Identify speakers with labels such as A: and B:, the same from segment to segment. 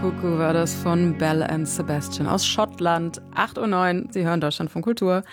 A: Cuckoo war das von Belle and Sebastian aus Schottland. 8:09 Uhr, Sie hören Deutschlandfunk Kultur.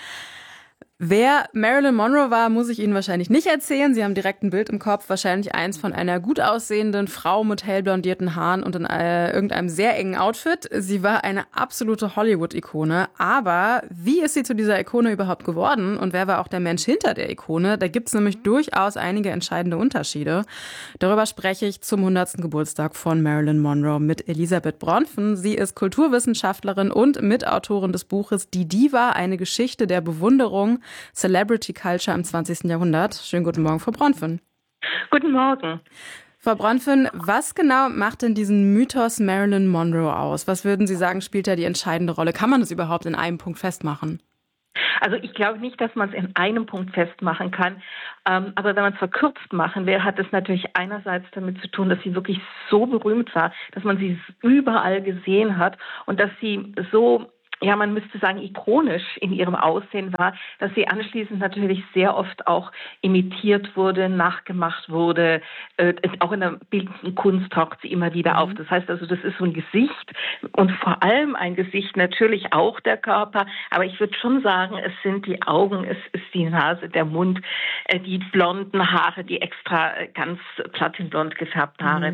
A: Wer Marilyn Monroe war, muss ich Ihnen wahrscheinlich nicht erzählen. Sie haben direkt ein Bild im Kopf, wahrscheinlich eins von einer gut aussehenden Frau mit hellblondierten Haaren und in irgendeinem sehr engen Outfit. Sie war eine absolute Hollywood-Ikone. Aber wie ist sie zu dieser Ikone überhaupt geworden und wer war auch der Mensch hinter der Ikone? Da gibt es nämlich durchaus einige entscheidende Unterschiede. Darüber spreche ich zum 100. Geburtstag von Marilyn Monroe mit Elisabeth Bronfen. Sie ist Kulturwissenschaftlerin und Mitautorin des Buches Die Diva, eine Geschichte der Bewunderung, Celebrity Culture im 20. Jahrhundert. Schönen guten Morgen, Frau Bronfen.
B: Guten Morgen.
A: Frau Bronfen, was genau macht denn diesen Mythos Marilyn Monroe aus? Was würden Sie sagen, spielt da die entscheidende Rolle? Kann man das überhaupt in einem Punkt festmachen?
B: Also ich glaube nicht, dass man es in einem Punkt festmachen kann. Aber wenn man es verkürzt machen will, hat es natürlich einerseits damit zu tun, dass sie wirklich so berühmt war, dass man sie überall gesehen hat und dass sie so, ja, man müsste sagen, ikonisch in ihrem Aussehen war, dass sie anschließend natürlich sehr oft auch imitiert wurde, nachgemacht wurde. Auch in der bildenden Kunst taucht sie immer wieder auf. Das heißt also, das ist so ein Gesicht und vor allem ein Gesicht, natürlich auch der Körper. Aber ich würde schon sagen, es sind die Augen, es ist die Nase, der Mund, die blonden Haare, die extra ganz platinblond gefärbten Haare.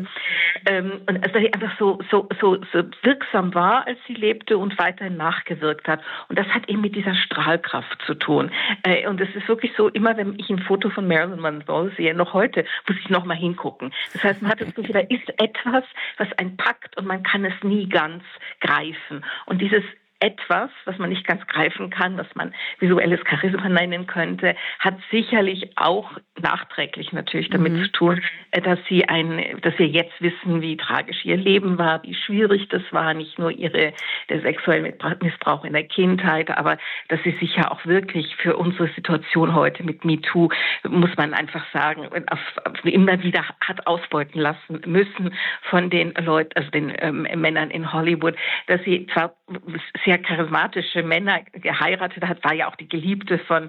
B: Und dass sie einfach so wirksam war, als sie lebte und weiterhin nachgewirkt hat. Und das hat eben mit dieser Strahlkraft zu tun. Und es ist wirklich so, immer wenn ich ein Foto von Marilyn Monroe sehe, noch heute, muss ich noch mal hingucken. Das heißt, man hat das Gefühl, da ist etwas, was einen packt und man kann es nie ganz greifen. Und dieses etwas, was man nicht ganz greifen kann, was man visuelles Charisma nennen könnte, hat sicherlich auch nachträglich natürlich damit zu tun, dass wir jetzt wissen, wie tragisch ihr Leben war, wie schwierig das war, nicht nur der sexuelle Missbrauch in der Kindheit, aber dass sie sich ja auch wirklich für unsere Situation heute mit MeToo, muss man einfach sagen, immer wieder hat ausbeuten lassen müssen von den Leuten, also den Männern in Hollywood, dass sie zwar sehr charismatische Männer geheiratet hat, war ja auch die Geliebte von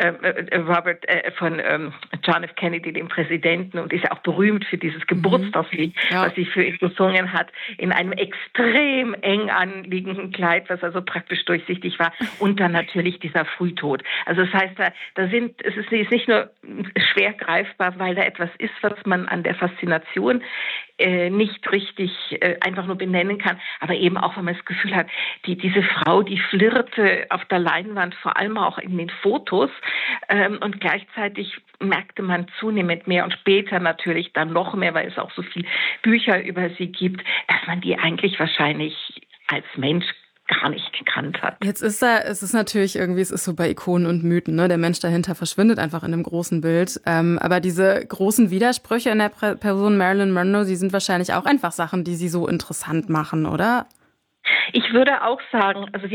B: John F. Kennedy, dem Präsidenten, und ist ja auch berühmt für dieses Geburtstagslied, was sie für ihn gesungen hat, in einem extrem eng anliegenden Kleid, was also praktisch durchsichtig war, und dann natürlich dieser Frühtod. Also das heißt, es ist nicht nur schwer greifbar, weil da etwas ist, was man an der Faszination nicht richtig einfach nur benennen kann, aber eben auch, wenn man das Gefühl hat, diese Frau, die flirrte auf der Leinwand, vor allem auch in den Fotos, und gleichzeitig merkte man zunehmend mehr und später natürlich dann noch mehr, weil es auch so viele Bücher über sie gibt, dass man die eigentlich wahrscheinlich als Mensch gar nicht gekannt hat.
A: Jetzt es ist natürlich irgendwie, es ist so bei Ikonen und Mythen, ne? Der Mensch dahinter verschwindet einfach in einem großen Bild. Aber diese großen Widersprüche in der Person Marilyn Monroe, die sind wahrscheinlich auch einfach Sachen, die sie so interessant machen, oder?
B: Ich würde auch sagen, also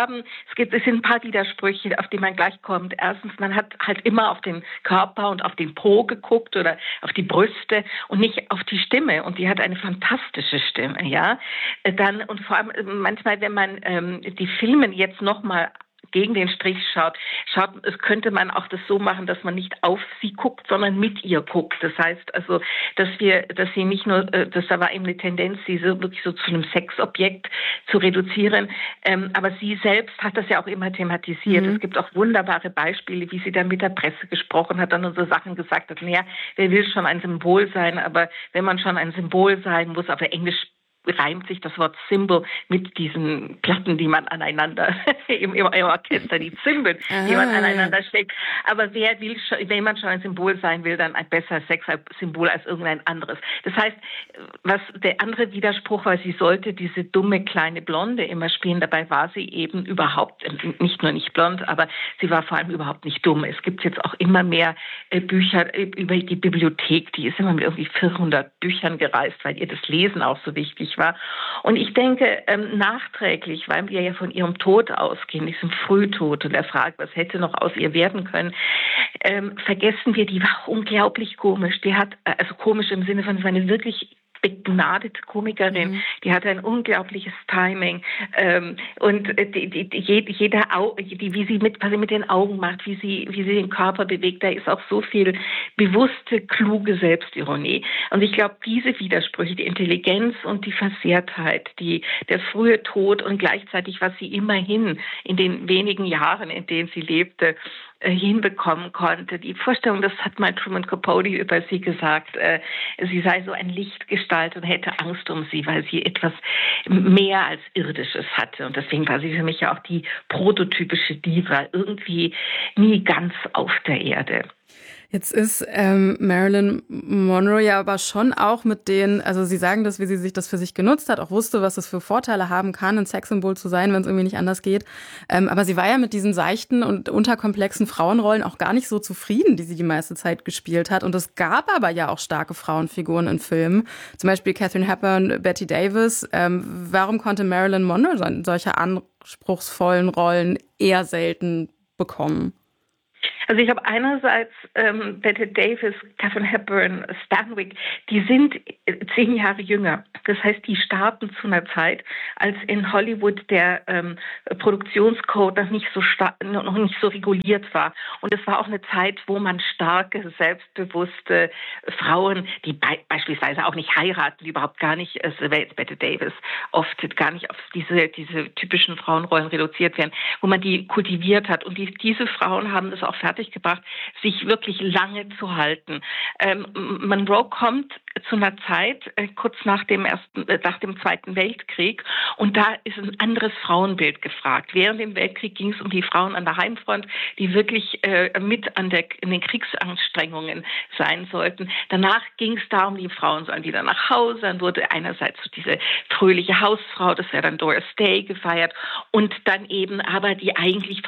B: es sind ein paar Widersprüche, auf die man gleich kommt. Erstens, man hat halt immer auf den Körper und auf den Po geguckt oder auf die Brüste und nicht auf die Stimme. Und die hat eine fantastische Stimme, ja. Dann, und vor allem manchmal, wenn man die Filme jetzt nochmal gegen den Strich schaut, könnte man auch das so machen, dass man nicht auf sie guckt, sondern mit ihr guckt. Das heißt also, dass sie nicht nur, da war eben eine Tendenz, sie so wirklich so zu einem Sexobjekt zu reduzieren. Aber sie selbst hat das ja auch immer thematisiert. Es gibt auch wunderbare Beispiele, wie sie dann mit der Presse gesprochen hat, dann so Sachen gesagt hat, naja, wer will schon ein Symbol sein, aber wenn man schon ein Symbol sein muss, auf Englisch reimt sich das Wort Symbol mit diesen Platten, die man aneinander im Orchester, die Zimbeln, die man aneinander steckt. Aber wenn man schon ein Symbol sein will, dann ein besseres Sexsymbol als irgendein anderes. Das heißt, was der andere Widerspruch war, sie sollte diese dumme kleine Blonde immer spielen. Dabei war sie eben überhaupt nicht nur nicht blond, aber sie war vor allem überhaupt nicht dumm. Es gibt jetzt auch immer mehr Bücher über die Bibliothek. Die ist immer mit irgendwie 400 Büchern gereist, weil ihr das Lesen auch so wichtig war. Und ich denke, nachträglich, weil wir ja von ihrem Tod ausgehen, diesem Frühtod und der Frage, was hätte noch aus ihr werden können, vergessen wir, die war unglaublich komisch. Die hat, also komisch im Sinne von, es war eine wirklich begnadete Komikerin, die hatte ein unglaubliches Timing und wie sie was sie mit den Augen macht, wie sie den Körper bewegt, da ist auch so viel bewusste, kluge Selbstironie. Und ich glaube, diese Widersprüche, die Intelligenz und die Versehrtheit, der frühe Tod und gleichzeitig, was sie immerhin in den wenigen Jahren, in denen sie lebte, hinbekommen konnte. Die Vorstellung, das hat mal Truman Capote über sie gesagt, sie sei so ein Lichtgestalt und hätte Angst um sie, weil sie etwas mehr als Irdisches hatte. Und deswegen war sie für mich ja auch die prototypische Diva, irgendwie nie ganz auf der Erde.
A: Jetzt ist Marilyn Monroe ja aber schon auch mit also Sie sagen das, wie sie sich das für sich genutzt hat, auch wusste, was es für Vorteile haben kann, ein Sexsymbol zu sein, wenn es irgendwie nicht anders geht. Aber sie war ja mit diesen seichten und unterkomplexen Frauenrollen auch gar nicht so zufrieden, die sie die meiste Zeit gespielt hat. Und es gab aber ja auch starke Frauenfiguren in Filmen, zum Beispiel Katharine Hepburn, Bette Davis. Warum konnte Marilyn Monroe solche anspruchsvollen Rollen eher selten bekommen?
B: Also ich habe einerseits Bette Davis, Katharine Hepburn, Stanwyck, die sind 10 Jahre jünger. Das heißt, die starten zu einer Zeit, als in Hollywood der Produktionscode noch nicht so reguliert war. Und es war auch eine Zeit, wo man starke, selbstbewusste Frauen, die beispielsweise auch nicht heiraten, die überhaupt gar nicht, Bette Davis, oft gar nicht auf diese typischen Frauenrollen reduziert werden, wo man die kultiviert hat. Und diese Frauen haben das auch fertiggebracht, sich wirklich lange zu halten. Monroe kommt zu einer Zeit kurz nach dem Zweiten Weltkrieg und da ist ein anderes Frauenbild gefragt. Während dem Weltkrieg ging es um die Frauen an der Heimfront, die wirklich mit in den Kriegsanstrengungen sein sollten. Danach ging es darum, die Frauen sollen wieder nach Hause. Dann wurde einerseits so diese fröhliche Hausfrau, das wäre dann Doris Day, gefeiert und dann eben aber die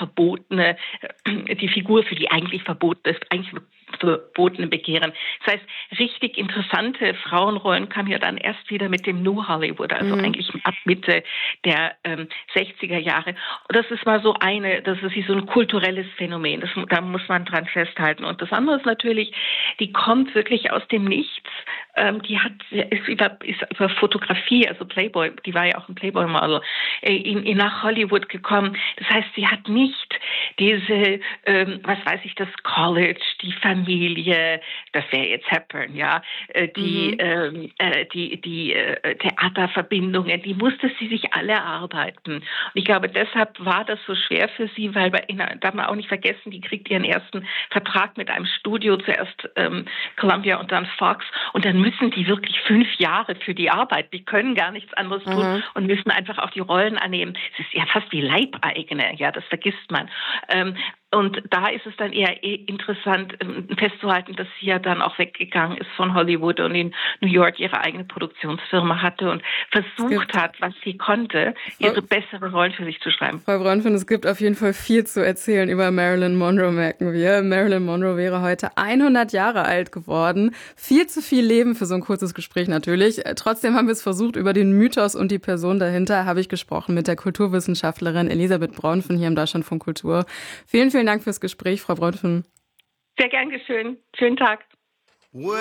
B: Figur für die eigentlich verbotene Begehren. Das heißt, richtig interessante Frauenrollen kamen ja dann erst wieder mit dem New Hollywood, also eigentlich ab Mitte der 60er Jahre. Und das ist mal so das ist so ein kulturelles Phänomen. Da muss man dran festhalten. Und das andere ist natürlich, die kommt wirklich aus dem Nichts. Ist über Fotografie, also Playboy, die war ja auch ein Playboy-Model, nach Hollywood gekommen. Das heißt, sie hat nicht diese, das College, die Familie, das wäre jetzt Hepburn, ja, die Theaterverbindungen, die musste sie sich alle erarbeiten. Und ich glaube, deshalb war das so schwer für sie, weil darf man auch nicht vergessen, die kriegt ihren ersten Vertrag mit einem Studio, zuerst Columbia und dann Fox, und dann müssen die wirklich 5 Jahre für die Arbeit, die können gar nichts anderes tun und müssen einfach auch die Rollen annehmen. Es ist ja fast wie Leibeigene, ja, das vergisst man. Und da ist es dann eher interessant festzuhalten, dass sie ja dann auch weggegangen ist von Hollywood und in New York ihre eigene Produktionsfirma hatte und versucht hat, was sie konnte, ihre bessere Rollen für sich zu schreiben.
A: Frau Bronfman, es gibt auf jeden Fall viel zu erzählen über Marilyn Monroe, merken wir. Marilyn Monroe wäre heute 100 Jahre alt geworden. Viel zu viel Leben für so ein kurzes Gespräch natürlich. Trotzdem haben wir es versucht, über den Mythos und die Person dahinter habe ich gesprochen mit der Kulturwissenschaftlerin Elisabeth Bronfman hier im Deutschlandfunk Kultur. Vielen Dank fürs Gespräch, Frau Bronfman.
B: Sehr gern geschehen. Schönen Tag.